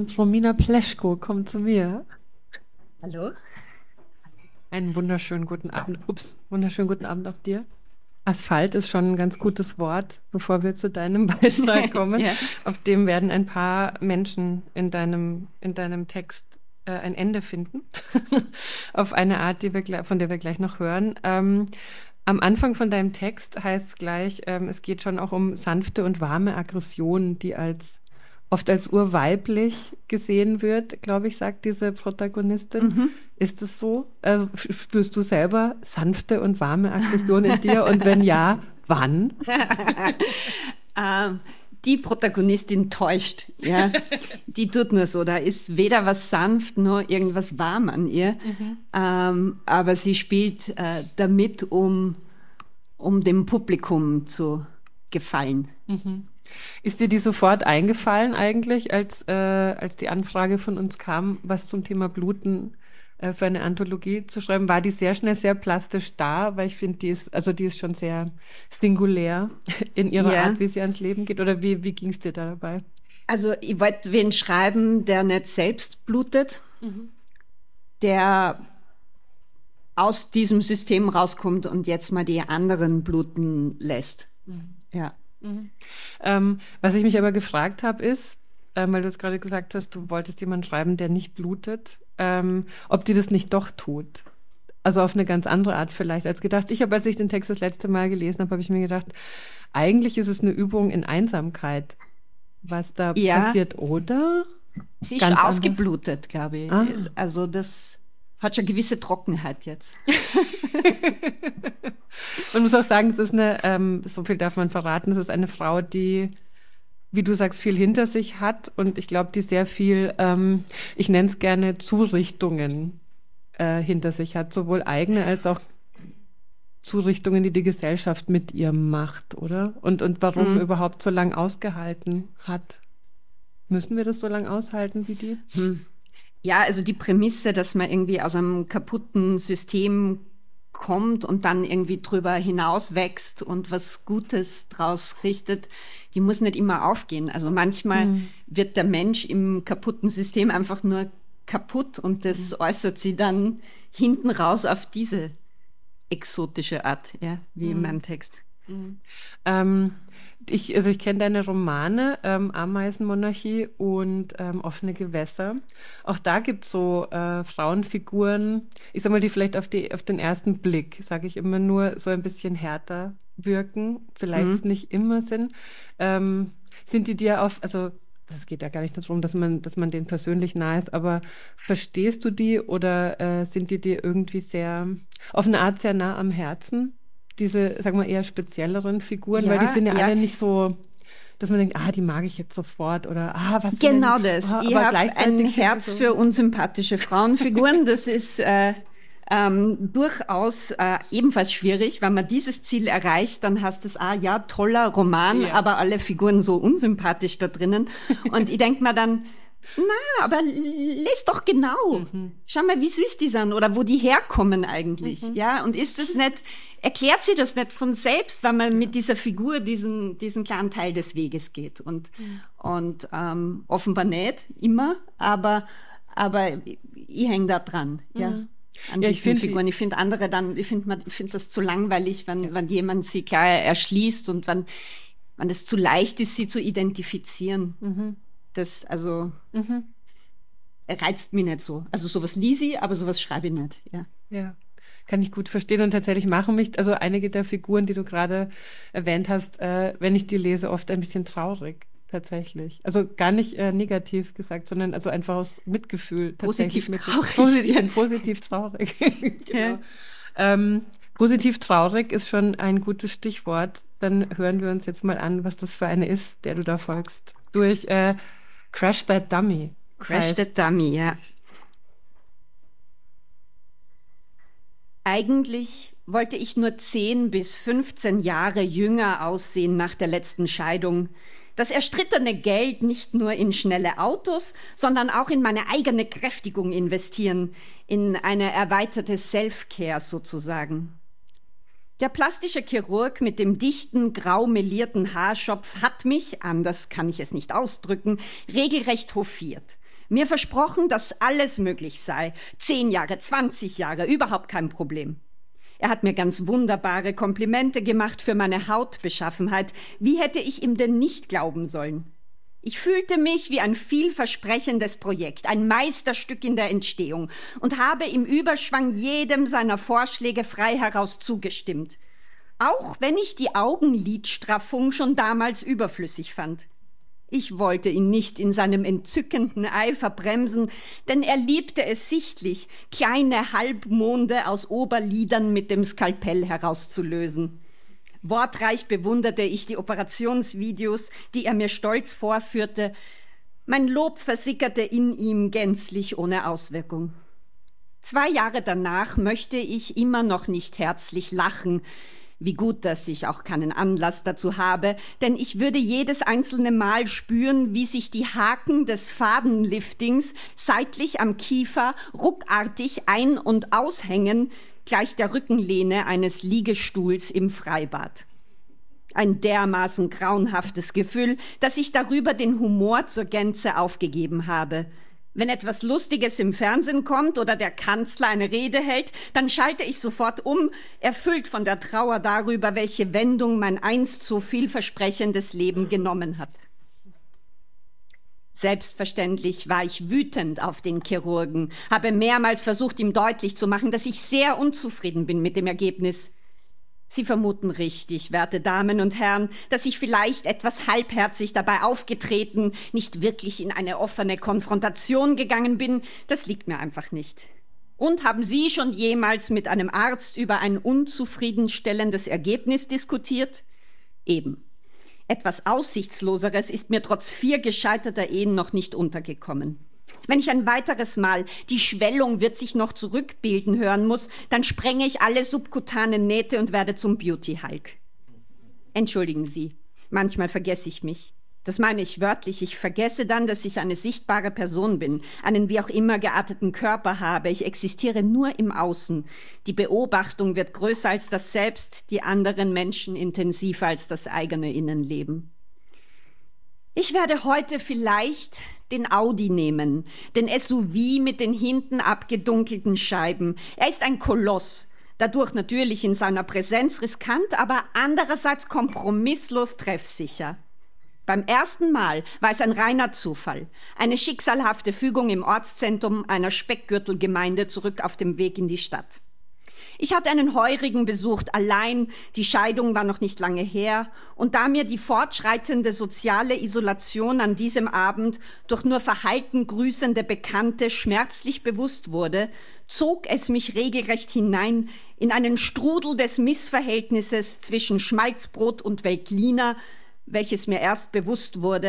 und Romina Pleschko kommt zu mir. Hallo? Einen wunderschönen guten Abend. Wunderschönen guten Abend auch dir. Asphalt ist schon ein ganz gutes Wort, bevor wir zu deinem Beitrag kommen. Ja. Auf dem werden ein paar Menschen in deinem Text ein Ende finden. Auf eine Art, von der wir gleich noch hören. Am Anfang von deinem Text heißt es gleich, es geht schon auch um sanfte und warme Aggression, die oft als urweiblich gesehen wird, glaube ich, sagt diese Protagonistin. Ist es so? Spürst du selber sanfte und warme Aggression in dir? Und wenn ja, wann? Die Protagonistin täuscht. Ja. Die tut nur so. Da ist weder was sanft noch irgendwas warm an ihr. Aber sie spielt damit, um dem Publikum zu gefallen. Ist dir die sofort eingefallen eigentlich, als die Anfrage von uns kam, was zum Thema Bluten für eine Anthologie zu schreiben? War die sehr schnell sehr plastisch da? Weil ich finde, die ist schon sehr singulär in ihrer Art, wie sie ans Leben geht. Oder wie ging es dir da dabei? Also ich wollte wen schreiben, der nicht selbst blutet, der aus diesem System rauskommt und jetzt mal die anderen bluten lässt. Ja. Was ich mich aber gefragt habe, ist, weil du es gerade gesagt hast, du wolltest jemanden schreiben, der nicht blutet, ob die das nicht doch tut. Also auf eine ganz andere Art vielleicht als gedacht. Als ich den Text das letzte Mal gelesen habe, habe ich mir gedacht, eigentlich ist es eine Übung in Einsamkeit, was da passiert, oder? Sie ist Ganz ausgeblutet, glaube ich. Ah. Also das hat schon gewisse Trockenheit jetzt. Man muss auch sagen, es ist so viel darf man verraten, es ist eine Frau, die, wie du sagst, viel hinter sich hat und ich glaube, die sehr viel, ich nenne es gerne Zurichtungen hinter sich hat, sowohl eigene als auch Zurichtungen, die die Gesellschaft mit ihr macht, oder? Und warum überhaupt so lang ausgehalten hat. Müssen wir das so lange aushalten wie die? Ja, also die Prämisse, dass man irgendwie aus einem kaputten System kommt und dann irgendwie drüber hinaus wächst und was Gutes draus richtet, die muss nicht immer aufgehen. Also manchmal wird der Mensch im kaputten System einfach nur kaputt und das äußert sie dann hinten raus auf diese exotische Art, ja, wie in meinem Text. Ich kenne deine Romane, Ameisenmonarchie und Offene Gewässer. Auch da gibt es so Frauenfiguren, ich sag mal, die vielleicht auf den ersten Blick, sage ich immer, nur so ein bisschen härter wirken, vielleicht nicht immer sind. Sind die dir also das geht ja gar nicht darum, dass man denen persönlich nahe ist, aber verstehst du die oder sind die dir irgendwie auf eine Art sehr nah am Herzen? Diese, sagen wir, eher spezielleren Figuren, weil die sind ja alle nicht so, dass man denkt, die mag ich jetzt sofort oder was. Genau das. Ich habe ein Herz für unsympathische Frauenfiguren. Das ist durchaus ebenfalls schwierig. Wenn man dieses Ziel erreicht, dann heißt es, toller Roman, aber alle Figuren so unsympathisch da drinnen. Und ich denke mir dann, aber les doch genau. Schau mal, wie süß die sind oder wo die herkommen eigentlich. Ja, und erklärt sie das nicht von selbst, wenn man mit dieser Figur diesen kleinen Teil des Weges geht. Und offenbar nicht immer, aber ich hänge da dran, an diesen Figuren. Ich finde andere dann, ich finde das zu langweilig, wenn jemand sie klar erschließt und wenn es zu leicht ist, sie zu identifizieren. Das, reizt mich nicht so. Also sowas lies ich, aber sowas schreibe ich nicht. Ja, kann ich gut verstehen und tatsächlich machen mich, also einige der Figuren, die du gerade erwähnt hast, wenn ich die lese, oft ein bisschen traurig, tatsächlich. Also gar nicht negativ gesagt, sondern also einfach aus Mitgefühl. Positiv traurig. Positiv traurig. Genau. Positiv traurig ist schon ein gutes Stichwort. Dann hören wir uns jetzt mal an, was das für eine ist, der du da folgst. Durch Crash That Dummy. Crash That Dummy, ja. Eigentlich wollte ich nur 10 bis 15 Jahre jünger aussehen nach der letzten Scheidung. Das erstrittene Geld nicht nur in schnelle Autos, sondern auch in meine eigene Kräftigung investieren, in eine erweiterte Self-Care sozusagen. Der plastische Chirurg mit dem dichten, grau melierten Haarschopf hat mich, anders kann ich es nicht ausdrücken, regelrecht hofiert. Mir versprochen, dass alles möglich sei. 10 Jahre, 20 Jahre, überhaupt kein Problem. Er hat mir ganz wunderbare Komplimente gemacht für meine Hautbeschaffenheit. Wie hätte ich ihm denn nicht glauben sollen? Ich fühlte mich wie ein vielversprechendes Projekt, ein Meisterstück in der Entstehung und habe im Überschwang jedem seiner Vorschläge frei heraus zugestimmt. Auch wenn ich die Augenlidstraffung schon damals überflüssig fand. Ich wollte ihn nicht in seinem entzückenden Eifer bremsen, denn er liebte es sichtlich, kleine Halbmonde aus Oberlidern mit dem Skalpell herauszulösen. Wortreich bewunderte ich die Operationsvideos, die er mir stolz vorführte. Mein Lob versickerte in ihm gänzlich ohne Auswirkung. 2 Jahre danach möchte ich immer noch nicht herzlich lachen. Wie gut, dass ich auch keinen Anlass dazu habe, denn ich würde jedes einzelne Mal spüren, wie sich die Haken des Fadenliftings seitlich am Kiefer ruckartig ein- und aushängen, gleich der Rückenlehne eines Liegestuhls im Freibad. Ein dermaßen grauenhaftes Gefühl, dass ich darüber den Humor zur Gänze aufgegeben habe. Wenn etwas Lustiges im Fernsehen kommt oder der Kanzler eine Rede hält, dann schalte ich sofort um, erfüllt von der Trauer darüber, welche Wendung mein einst so vielversprechendes Leben genommen hat. Selbstverständlich war ich wütend auf den Chirurgen, habe mehrmals versucht, ihm deutlich zu machen, dass ich sehr unzufrieden bin mit dem Ergebnis. Sie vermuten richtig, werte Damen und Herren, dass ich vielleicht etwas halbherzig dabei aufgetreten, nicht wirklich in eine offene Konfrontation gegangen bin. Das liegt mir einfach nicht. Und haben Sie schon jemals mit einem Arzt über ein unzufriedenstellendes Ergebnis diskutiert? Eben. Etwas Aussichtsloseres ist mir trotz 4 gescheiterter Ehen noch nicht untergekommen. Wenn ich ein weiteres Mal die Schwellung wird sich noch zurückbilden hören muss, dann sprenge ich alle subkutanen Nähte und werde zum Beauty-Hulk. Entschuldigen Sie, manchmal vergesse ich mich. Das meine ich wörtlich. Ich vergesse dann, dass ich eine sichtbare Person bin, einen wie auch immer gearteten Körper habe. Ich existiere nur im Außen. Die Beobachtung wird größer als das Selbst, die anderen Menschen intensiver als das eigene Innenleben. Ich werde heute vielleicht den Audi nehmen, den SUV mit den hinten abgedunkelten Scheiben. Er ist ein Koloss, dadurch natürlich in seiner Präsenz riskant, aber andererseits kompromisslos treffsicher. Beim ersten Mal war es ein reiner Zufall, eine schicksalhafte Fügung im Ortszentrum einer Speckgürtelgemeinde zurück auf dem Weg in die Stadt. Ich hatte einen Heurigen besucht, allein, die Scheidung war noch nicht lange her, und da mir die fortschreitende soziale Isolation an diesem Abend durch nur verhalten grüßende Bekannte schmerzlich bewusst wurde, zog es mich regelrecht hinein in einen Strudel des Missverhältnisses zwischen Schmalzbrot und Veltliner, welches mir erst bewusst wurde,